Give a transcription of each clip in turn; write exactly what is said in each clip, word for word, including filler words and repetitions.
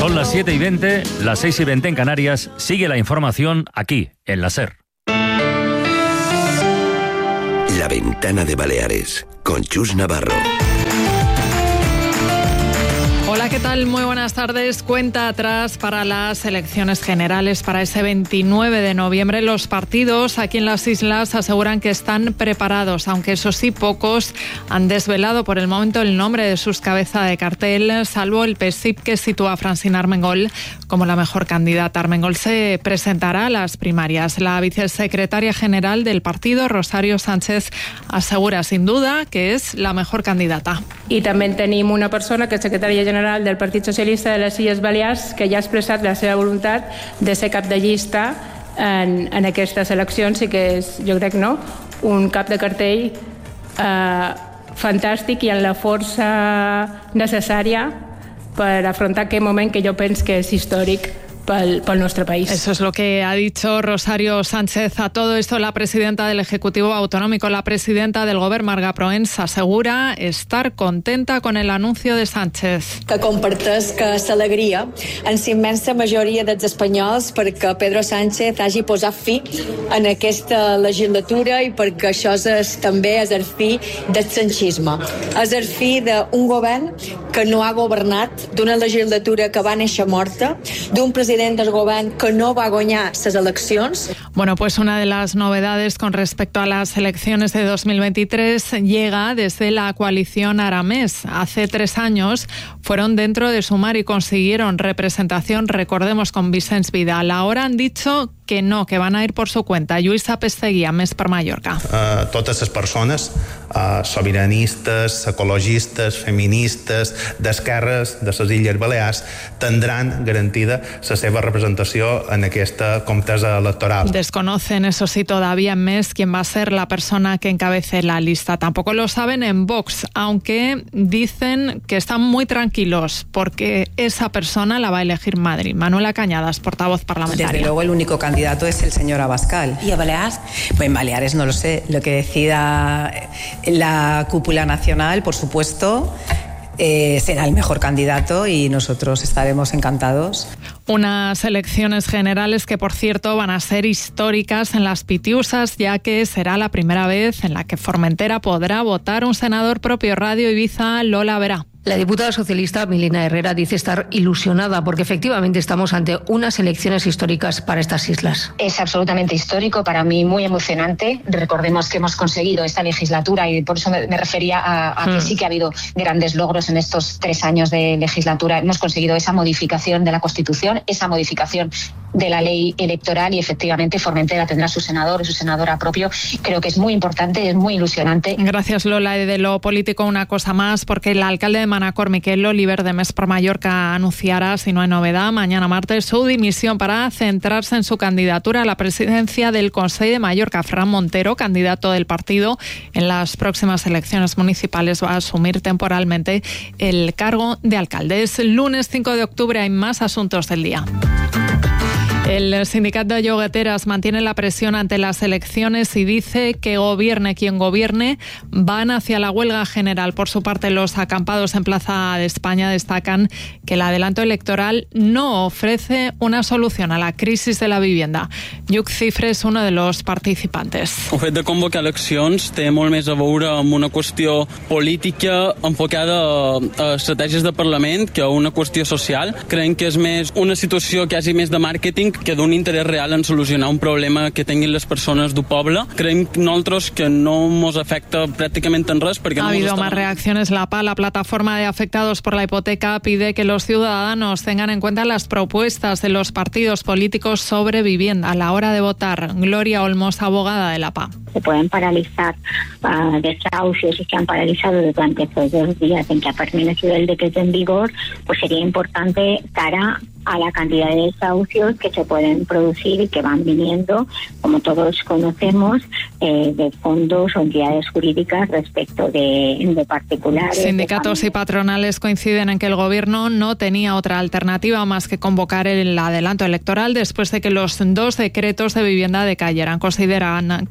Son las siete y veinte, las seis y veinte en Canarias. Sigue la información aquí, en la SER. La Ventana de Baleares, con Chus Navarro. Hola, ¿qué tal? Muy buenas tardes. Cuenta atrás para las elecciones generales para ese veintinueve de noviembre. Los partidos aquí en las islas aseguran que están preparados, aunque eso sí, pocos han desvelado por el momento el nombre de sus cabezas de cartel, salvo el P S I P, que sitúa a Francina Armengol como la mejor candidata. Armengol se presentará a las primarias. La vicesecretaria general del partido, Rosario Sánchez, asegura sin duda que es la mejor candidata. I també tenim una persona que és secretària general del Partit Socialista de les Illes Balears, que ja ha expressat la seva voluntat de ser cap de llista en, en aquestes eleccions, i que és, jo crec, no, un cap de cartell eh, fantàstic i amb la força necessària per afrontar aquest moment que jo penso que és històric Para nuestro país. Eso es lo que ha dicho Rosario Sánchez. A todo esto, la presidenta del Ejecutivo Autonómico, la presidenta del Govern, Marga Proens, asegura estar contenta con el anuncio de Sánchez. Que comparteix que l'alegria en la immensa majoria dels espanyols perquè Pedro Sánchez hagi posat fi en aquesta legislatura i perquè això és també és el fi del sanchisme. És el fi d'un govern que no ha governat, d'una legislatura que va néixer morta, d'un president del gobierno que no va a guanyar las elecciones. Bueno, pues una de las novedades con respecto a las elecciones de dos mil veintitrés llega desde la coalición Aramés. Hace tres años fueron dentro de Sumar y consiguieron representación, recordemos, con Vicens Vidal. Ahora han dicho que no, que van a ir por su cuenta. Lluïsa Pesteguía, Més per Mallorca. Uh, totes les persones, uh, sobiranistes, ecologistes, feministes, d'esquerres de les Illes Balears, tindran garantida la seva representació en aquesta contesa electoral. Desconocen, eso sí, todavía en Més quién va a ser la persona que encabece la lista. Tampoco lo saben en Vox, aunque dicen que están muy tranquilos porque esa persona la va a elegir Madrid. Manuela Cañadas, portavoz parlamentaria. Desde luego el único candidato es el señor Abascal. ¿Y a Baleares? Pues en Baleares no lo sé. Lo que decida la cúpula nacional, por supuesto, eh, será el mejor candidato y nosotros estaremos encantados. Unas elecciones generales que, por cierto, van a ser históricas en las Pitiusas, ya que será la primera vez en la que Formentera podrá votar un senador propio. Radio Ibiza, Lola Verá. La diputada socialista Milena Herrera dice estar ilusionada porque efectivamente estamos ante unas elecciones históricas para estas islas. Es absolutamente histórico, para mí muy emocionante. Recordemos que hemos conseguido esta legislatura y por eso me, me refería a, a que mm. sí que ha habido grandes logros en estos tres años de legislatura. Hemos conseguido esa modificación de la Constitución, esa modificación de la ley electoral y efectivamente Formentera tendrá su senador y su senadora propio. Creo que es muy importante, es muy ilusionante. Gracias, Lola. Y de lo político una cosa más, porque el alcalde de Manacor, Miquel Oliver, de Més per Mallorca, anunciará, si no hay novedad, mañana martes su dimisión para centrarse en su candidatura a la presidencia del Consell de Mallorca. Fran Montero, candidato del partido en las próximas elecciones municipales, va a asumir temporalmente el cargo de alcalde. Es lunes cinco de octubre, hay más asuntos del día. El sindicato de llogateras mantiene la presión ante las elecciones y dice que gobierne quien gobierne, van hacia la huelga general. Por su parte, los acampados en Plaza de España destacan que el adelanto electoral no ofrece una solución a la crisis de la vivienda. Lluc Cifre es uno de los participantes. El fet de convocar eleccions té molt més a veure amb una qüestió política enfocada a estratègies de Parlament que a una qüestió social. Creiem que és més una situació quasi més de màrqueting que d'un interès real en solucionar un problema que tinguin les persones del poble. Creiem nosaltres que no ens afecta pràcticament en res. Perquè ha no habido estamos... más reacciones. La P A, la plataforma de afectados por la hipoteca, pide que los ciudadanos tengan en cuenta las propuestas de los partidos políticos sobre vivienda a la hora de votar. Gloria Olmos, abogada de la P A. Se pueden paralizar uh, desahucios y se han paralizado durante estos dos días en que ha permanecido el decreto en vigor, pues sería importante cara a la cantidad de desahucios que se pueden producir y que van viniendo, como todos conocemos, eh, de fondos o entidades jurídicas respecto de, de particulares. Sindicatos y patronales coinciden en que el gobierno no tenía otra alternativa más que convocar el adelanto electoral después de que los dos decretos de vivienda decayeran. Consideran que la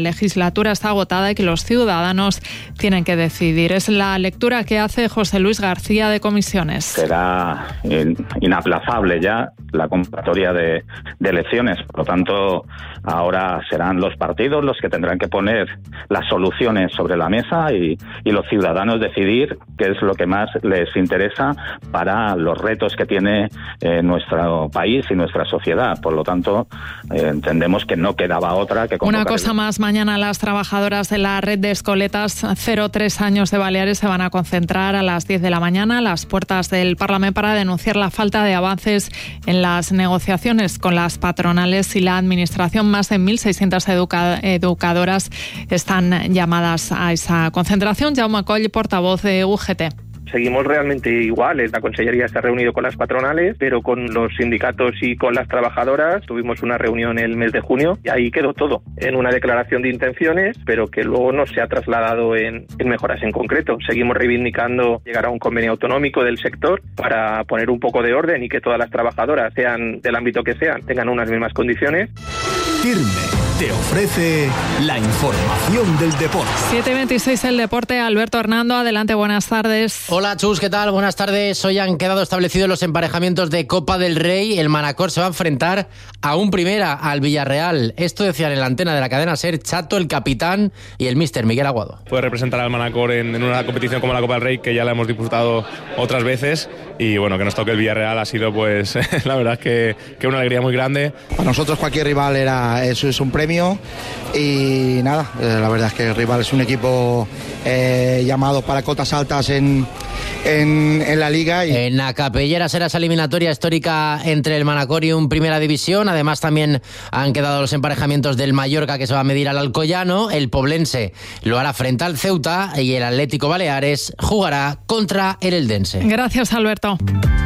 legislatura está agotada y que los ciudadanos tienen que decidir. Es la lectura que hace José Luis García de Comisiones. Será inaplazable ya la convocatoria de, de elecciones. Por lo tanto, ahora serán los partidos los que tendrán que poner las soluciones sobre la mesa y, y los ciudadanos decidir qué es lo que más les interesa para los retos que tiene eh, nuestro país y nuestra sociedad. Por lo tanto, eh, entendemos que no quedaba otra que convocar. Una cosa más, mañana las trabajadoras de la red de escoletas cero tres años de Baleares se van a concentrar a las diez de la mañana a las puertas del Parlamento para denunciar la falta de avances en las negociaciones con las patronales y la administración. Más de mil seiscientas educa- educadoras están llamadas a esa concentración. Jaume Coll, portavoz de U G T. Seguimos realmente iguales. La Consellería se ha reunido con las patronales, pero con los sindicatos y con las trabajadoras. Tuvimos una reunión el mes de junio y ahí quedó todo, en una declaración de intenciones, pero que luego no se ha trasladado en, en mejoras en concreto. Seguimos reivindicando llegar a un convenio autonómico del sector para poner un poco de orden y que todas las trabajadoras, sean del ámbito que sean, tengan unas mismas condiciones. Firme te ofrece la información del deporte. siete veintiséis el deporte. Alberto Hernando, adelante, buenas tardes. Hola Chus, ¿qué tal? Buenas tardes. Hoy han quedado establecidos los emparejamientos de Copa del Rey. El Manacor se va a enfrentar a un primera, al Villarreal. Esto decían en la antena de la cadena SER Chato, el capitán, y el míster Miguel Aguado. Puede representar al Manacor en, en una competición como la Copa del Rey, que ya la hemos disputado otras veces, y bueno, que nos toque el Villarreal ha sido, pues, la verdad es que, que una alegría muy grande. Para nosotros cualquier rival era eso, es un premio, y nada, eh, la verdad es que el rival es un equipo eh, llamado para cotas altas en, en, en la liga. Y... En la Capellera será esa eliminatoria histórica entre el Manacor y un Primera División. Además también han quedado los emparejamientos del Mallorca, que se va a medir al Alcoyano. El Poblense lo hará frente al Ceuta y el Atlético Baleares jugará contra el Eldense. Gracias, Alberto.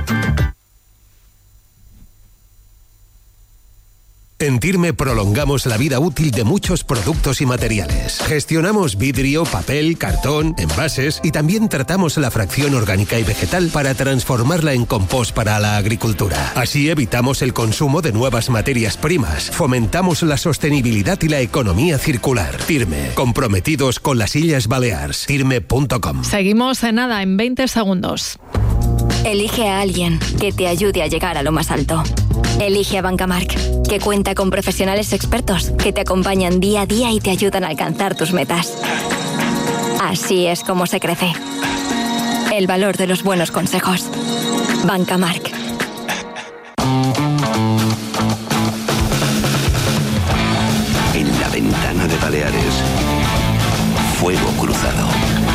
En Tirme prolongamos la vida útil de muchos productos y materiales. Gestionamos vidrio, papel, cartón, envases y también tratamos la fracción orgánica y vegetal para transformarla en compost para la agricultura. Así evitamos el consumo de nuevas materias primas, fomentamos la sostenibilidad y la economía circular. Tirme, comprometidos con las Illes Balears. Tirme punto com. Seguimos en nada, en veinte segundos. Elige a alguien que te ayude a llegar a lo más alto. Elige a Bancamark, que cuenta con profesionales expertos que te acompañan día a día y te ayudan a alcanzar tus metas. Así es como se crece. El valor de los buenos consejos. Bancamark. En la ventana de Baleares, fuego cruzado.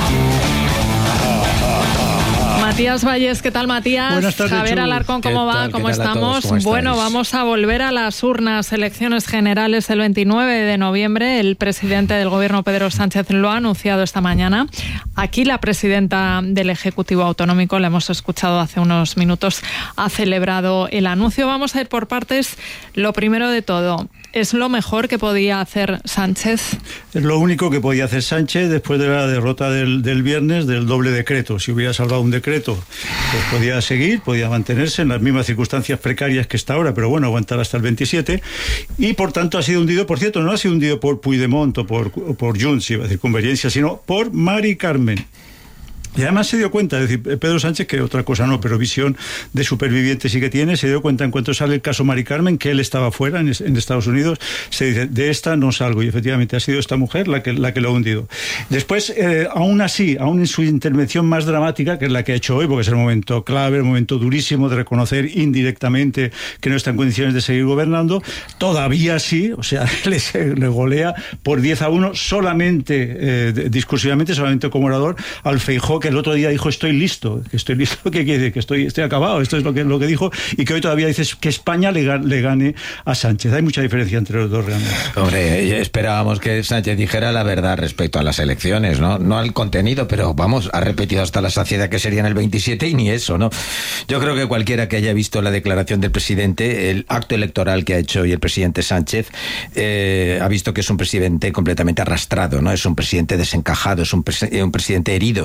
Matías Valles, ¿qué tal, Matías? Buenas tardes, Javier Chus. Alarcón, ¿cómo va? Tal, ¿Cómo ¿Cómo estamos? estáis? Bueno, vamos a volver a las urnas. Elecciones generales el veintinueve de noviembre. El presidente del Gobierno, Pedro Sánchez, lo ha anunciado esta mañana. Aquí la presidenta del Ejecutivo Autonómico, la hemos escuchado hace unos minutos, ha celebrado el anuncio. Vamos a ir por partes. Lo primero de todo, ¿es lo mejor que podía hacer Sánchez? Es lo único que podía hacer Sánchez después de la derrota del, del viernes del doble decreto. Si hubiera salvado un decreto, pues podía seguir, podía mantenerse en las mismas circunstancias precarias que está ahora, pero bueno, aguantar hasta el veintisiete, y por tanto ha sido hundido, por cierto, no ha sido hundido por Puigdemont o por, o por Junts, iba a decir Convergencia, sino por Mari Carmen. Y además se dio cuenta, es decir, Pedro Sánchez, que otra cosa no, pero visión de superviviente sí que tiene, se dio cuenta en cuanto sale el caso Mari Carmen, que él estaba fuera en, en Estados Unidos, se dice, de esta no salgo, y efectivamente ha sido esta mujer la que, la que lo ha hundido. Después, eh, aún así, aún en su intervención más dramática, que es la que ha hecho hoy, porque es el momento clave, el momento durísimo de reconocer indirectamente que no está en condiciones de seguir gobernando, todavía sí, o sea, le, le golea por diez a uno solamente, eh, discursivamente, solamente como orador, al Feijóo, que el otro día dijo estoy listo, que estoy listo, ¿qué quiere decir? Que estoy, estoy acabado, esto es lo que, lo que dijo, y que hoy todavía dice que España le, le gane a Sánchez. Hay mucha diferencia entre los dos realmente. Hombre, esperábamos que Sánchez dijera la verdad respecto a las elecciones, ¿no? No al contenido, pero vamos, ha repetido hasta la saciedad que serían el veintisiete y ni eso, ¿no? Yo creo que cualquiera que haya visto la declaración del presidente, el acto electoral que ha hecho hoy el presidente Sánchez, eh, ha visto que es un presidente completamente arrastrado, ¿no? Es un presidente desencajado, es un, pres- un presidente herido.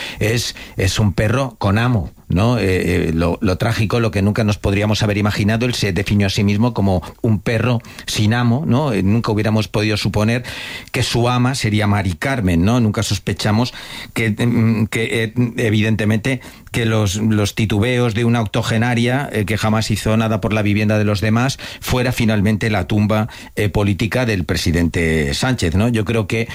es, es un perro con amo, ¿no? Eh, eh, lo, lo trágico, lo que nunca nos podríamos haber imaginado, él se definió a sí mismo como un perro sin amo, ¿no? Eh, nunca hubiéramos podido suponer que su ama sería Mari Carmen, ¿no? Nunca sospechamos que, que eh, evidentemente que los, los titubeos de una octogenaria eh, que jamás hizo nada por la vivienda de los demás fuera finalmente la tumba eh, política del presidente Sánchez, ¿no? Yo creo que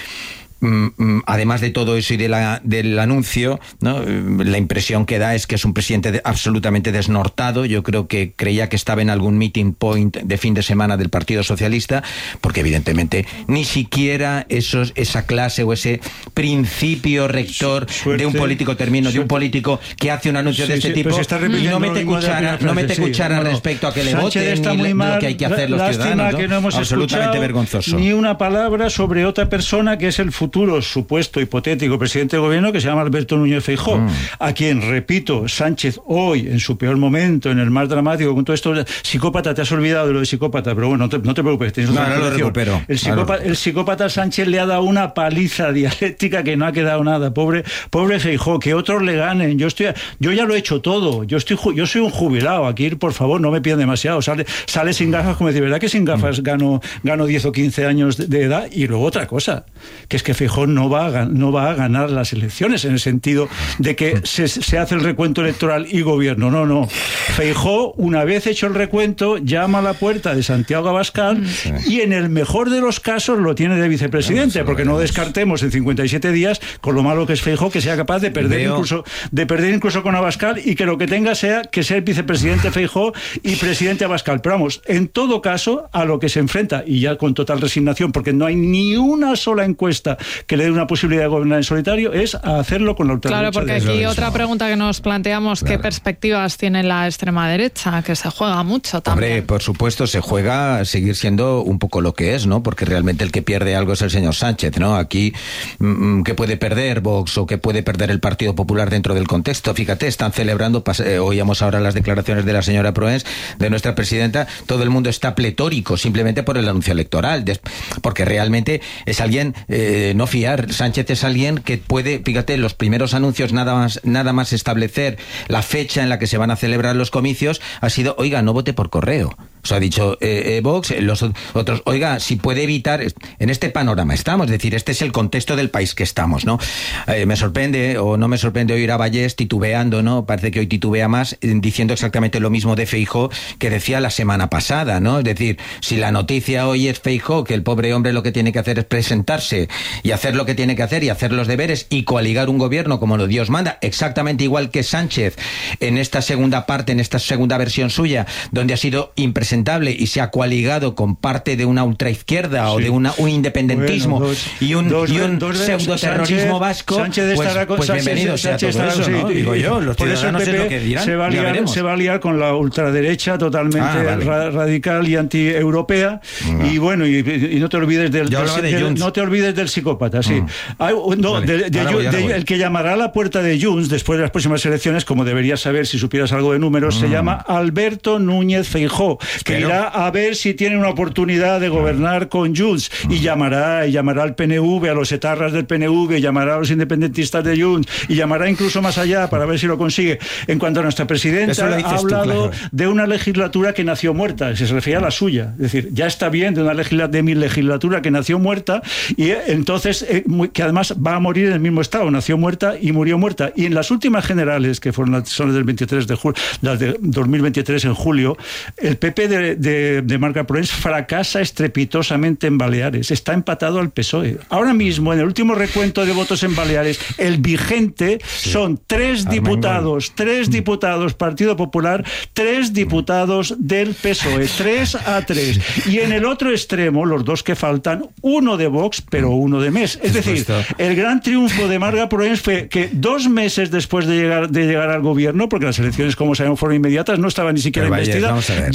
además de todo eso y de la, del anuncio, ¿no? La impresión que da es que es un presidente de, absolutamente desnortado. Yo creo que creía que estaba en algún meeting point de fin de semana del Partido Socialista, porque evidentemente ni siquiera esos, esa clase o ese principio rector Suerte. de un político termino, Suerte. de un político que hace un anuncio sí, de este sí, tipo y no mete cuchara, no mete cuchara sí, no, respecto a que le Sánchez voten ni mal, lo que hay que hacer los ciudadanos, ¿no? Que no hemos absolutamente vergonzoso. Ni una palabra sobre otra persona que es el futuro supuesto hipotético presidente del gobierno, que se llama Alberto Núñez Feijóo, mm. a quien, repito, Sánchez hoy, en su peor momento, en el más dramático, con todo esto, psicópata, te has olvidado de lo de psicópata, pero bueno, no te, no te preocupes. Tienes no, no lo recupero. El psicópata, el psicópata Sánchez le ha dado una paliza dialéctica que no ha quedado nada. Pobre, pobre Feijóo, que otros le ganen. Yo estoy, yo ya lo he hecho todo. Yo estoy, yo soy un jubilado. Aquí, por favor, no me pidan demasiado. Sale, sale sin gafas, como decir, ¿verdad que sin gafas gano, gano diez o quince años de, de edad? Y luego otra cosa, que es que Feijóo no va, a, no va a ganar las elecciones en el sentido de que se, se hace el recuento electoral y gobierno. No, no. Feijóo, una vez hecho el recuento, llama a la puerta de Santiago Abascal sí. y en el mejor de los casos lo tiene de vicepresidente, no, porque no descartemos en cincuenta y siete días, con lo malo que es Feijóo, que sea capaz de perder Veo. incluso de perder incluso con Abascal y que lo que tenga sea que sea el vicepresidente Feijóo y presidente Abascal. Pero vamos, en todo caso, a lo que se enfrenta, y ya con total resignación, porque no hay ni una sola encuesta que le dé una posibilidad de gobernar en solitario, es a hacerlo con la ultraderecha. Claro, porque aquí de otra pregunta que nos planteamos, claro. ¿qué perspectivas tiene la extrema derecha? Que se juega mucho también. Hombre, por supuesto, se juega a seguir siendo un poco lo que es, ¿no? Porque realmente el que pierde algo es el señor Sánchez, ¿no? Aquí, ¿qué puede perder Vox o qué puede perder el Partido Popular dentro del contexto? Fíjate, están celebrando, eh, oíamos ahora las declaraciones de la señora Proens, de nuestra presidenta, todo el mundo está pletórico simplemente por el anuncio electoral, porque realmente es alguien eh, no fiar. Sánchez es alguien que puede, fíjate, los primeros anuncios nada más, nada más establecer la fecha en la que se van a celebrar los comicios, ha sido, oiga, no vote por correo. O sea, ha dicho eh, eh, Vox, los otros, oiga, si puede evitar, en este panorama estamos, es decir, este es el contexto del país que estamos, ¿no? Eh, me sorprende, o no me sorprende oír a Vallés titubeando, ¿no? Parece que hoy titubea más, diciendo exactamente lo mismo de Feijóo que decía la semana pasada, ¿no? Es decir, si la noticia hoy es Feijóo, que el pobre hombre lo que tiene que hacer es presentarse y hacer lo que tiene que hacer y hacer los deberes y coaligar un gobierno como lo Dios manda, exactamente igual que Sánchez en esta segunda parte, en esta segunda versión suya, donde ha sido impresentable y se ha coaligado con parte de una ultraizquierda sí. o de una, un independentismo bueno, dos, y un, dos, y un pseudoterrorismo vasco, Sánchez pues, estará con, pues bienvenido sea todo eso, sí, ¿no? Digo yo, los ciudadanos es lo que dirán, se va, a liar, se va a liar con la ultraderecha totalmente ah, vale. ra radical y antieuropea no. y bueno, y, y no te olvides del, del, de del no te olvides del psicópata, sí. Mm. Hay, no, vale. de, de, de, de, el que llamará a la puerta de Junts después de las próximas elecciones, como deberías saber si supieras algo de números, mm. se llama Alberto Núñez Feijóo, que irá a ver si tiene una oportunidad de gobernar con Junts y llamará y llamará al P N V, a los etarras del P N V, llamará a los independentistas de Junts y llamará incluso más allá para ver si lo consigue. En cuanto a nuestra presidenta, ha hablado tú, claro. de una legislatura que nació muerta, se refería a la suya, es decir, ya está bien de una legisla de mi legislatura que nació muerta y entonces eh, que además va a morir en el mismo estado, nació muerta y murió muerta. Y en las últimas generales, que fueron las, son las del veintitrés de julio, las de dos mil veintitrés en julio, el P P de, de de, de Marga Proens fracasa estrepitosamente en Baleares. Está empatado al P S O E. Ahora mismo, en el último recuento de votos en Baleares, el vigente sí. son tres Armengol. diputados, tres diputados Partido Popular, tres diputados del P S O E, tres a tres. Y en el otro extremo, los dos que faltan, uno de Vox, pero uno de M E S. Es decir, el gran triunfo de Marga Proens fue que dos meses después de llegar, de llegar al gobierno, porque las elecciones, como sabemos, fueron inmediatas, no estaba ni siquiera investida, ya fracasó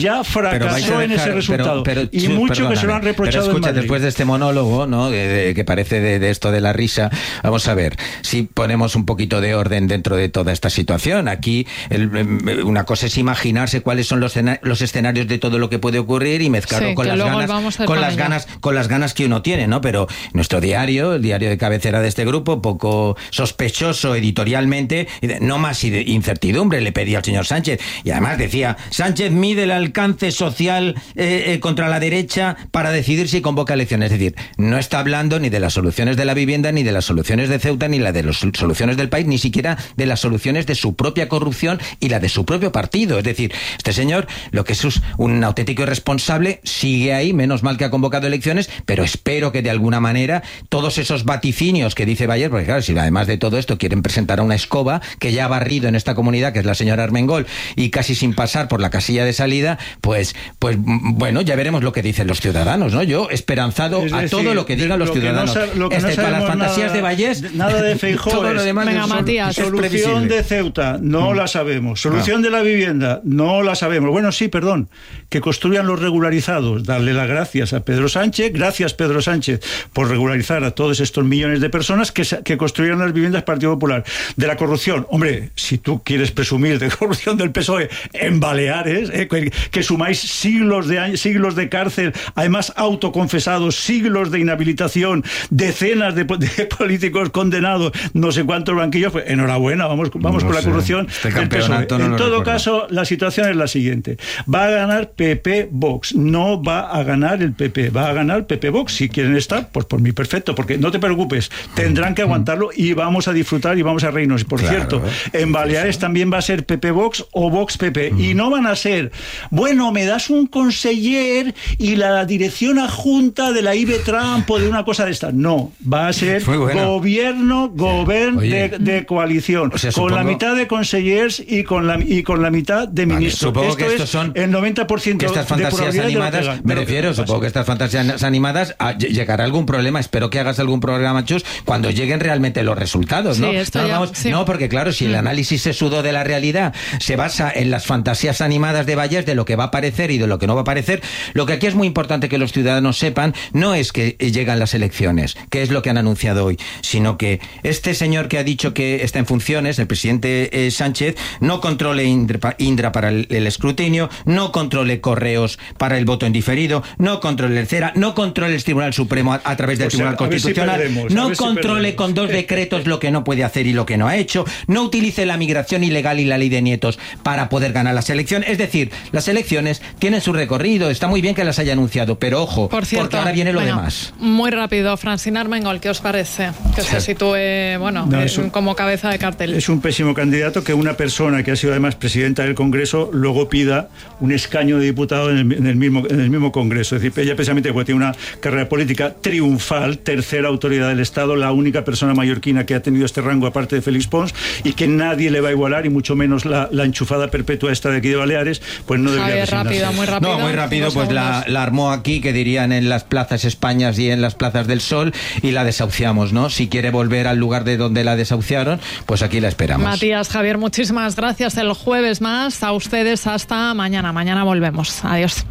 fracasó en ese resultado. Pero, pero, y mucho que se lo han reprochado. Pero escucha, en Madrid. Después de este monólogo, ¿no? De, de, que parece de, de esto de la risa, vamos a ver si ponemos un poquito de orden dentro de toda esta situación. Aquí el, una cosa es imaginarse cuáles son los, los escenarios de todo lo que puede ocurrir y mezclarlo sí, con las ganas, con las ganas, con las ganas que uno tiene, ¿no? Pero nuestro diario, el diario de cabecera de este grupo, poco sospechoso editorialmente, no más incertidumbre le pedía al señor Sánchez, y además decía: Sánchez mide el alcance social eh, eh, contra la derecha para decidir si convoca elecciones. Es decir, no está hablando ni de las soluciones de la vivienda, ni de las soluciones de Ceuta, ni la de las soluciones del país, ni siquiera de las soluciones de su propia corrupción y la de su propio partido. Es decir, este señor, lo que es un auténtico irresponsable, sigue ahí, menos mal que ha convocado elecciones, pero espero que de alguna manera todos esos vaticinios que dice Bayer, porque claro, si además de todo esto quieren presentar a una escoba que ya ha barrido en esta comunidad, que es la señora Armengol, y casi sin pasar por la casilla de salida, pues, pues bueno, ya veremos lo que dicen los ciudadanos, ¿no? Yo esperanzado es decir, a todo lo que digan los ciudadanos. Que no, que excepto no las fantasías nada, de Vallés, nada de Feijóo. Todo lo demás Venga, Matías. Solución de Ceuta, no mm. la sabemos. Solución ah. de la vivienda, no la sabemos. Bueno, sí, perdón, que construyan los regularizados. Darle las gracias a Pedro Sánchez, gracias Pedro Sánchez por regularizar a todos estos millones de personas que, que construyeron las viviendas Partido Popular. De la corrupción, hombre, si tú quieres presumir de corrupción del P S O E en Baleares, eh, que, que sumáis siglos de años, siglos de cárcel, además autoconfesados, siglos de inhabilitación, decenas de, de políticos condenados, no sé cuántos banquillos, pues enhorabuena, vamos, vamos no con sé. la corrupción este del P S O E. No en todo recuerdo. caso, la situación es la siguiente: va a ganar P P Vox, no va a ganar el P P, va a ganar P P Vox. Si quieren estar, pues por mí perfecto, porque no te preocupes, tendrán que aguantarlo y vamos a disfrutar y vamos a reírnos. Por claro, cierto, en Baleares sí. también va a ser P P Vox o Vox P P, mm. y no van a ser, bueno, me das un conseller y la dirección adjunta de la I B Trump o de una cosa de esta. No, va a ser gobierno, gobierno de, de coalición, o sea, supongo, con la mitad de consellers y con la y con la mitad de ministros. Vale, supongo Esto que estos es son el noventa por ciento estas fantasías de animadas, de me refiero, supongo que estas fantasías animadas a, llegará algún problema. Espero que hagas algún programa, Chus, cuando lleguen realmente los resultados, ¿no? Sí, esto no, ya, vamos, sí. no, porque claro, si el análisis sesudo de la realidad se basa en las fantasías animadas de Vallés de lo que va a aparecer y de lo que no va a aparecer, lo que aquí es muy importante que los ciudadanos sepan no es que llegan las elecciones, que es lo que han anunciado hoy, sino que este señor que ha dicho que está en funciones, el presidente eh, Sánchez, no controle Indra, Indra para el, el escrutinio, no controle correos para el voto en diferido, no controle el CERA, no controle el Tribunal Supremo a, a través del o sea, Tribunal Constitucional, si perdemos, no controle si con dos decretos lo que no puede hacer y lo que no ha hecho, no utilice la migración ilegal y la ley de nietos para poder ganar las elecciones. Es decir, las elecciones tienen su recorrido, está muy bien que las haya anunciado, pero ojo, Por cierto, porque ahora viene lo bueno, demás. Muy rápido, Francina Armengol, ¿qué os parece? Que sí. se sitúe, bueno, no, es un, como cabeza de cartel. Es un pésimo candidato que una persona que ha sido además presidenta del Congreso luego pida un escaño de diputado en el, en el, mismo, en el mismo Congreso. Es decir, ella precisamente porque tiene una carrera política triunfal, tercera autoridad del Estado, la única persona mallorquina que ha tenido este rango aparte de Félix Pons, y que nadie le va a igualar, y mucho menos la, la enchufada perpetua esta de aquí de Baleares, pues no debería presentarse. rápido, muy rápido. No, muy rápido, pues la, la armó aquí, que dirían en las plazas Españas y en las plazas del Sol, y la desahuciamos, ¿no? Si quiere volver al lugar de donde la desahuciaron, pues aquí la esperamos. Matías, Javier, muchísimas gracias. El jueves más, a ustedes hasta mañana. Mañana volvemos. Adiós.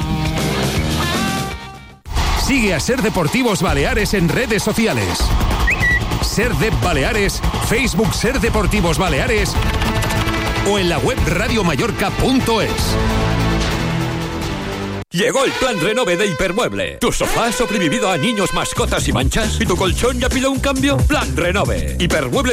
Sigue a Ser Deportivos Baleares en redes sociales. Ser de Baleares, Facebook Ser Deportivos Baleares o en la web radiomayorca punto es. Llegó el plan Renove de Hipermueble. ¿Tu sofá ha sobrevivido a niños, mascotas y manchas? ¿Y tu colchón ya pide un cambio? Plan Renove. Hipermueble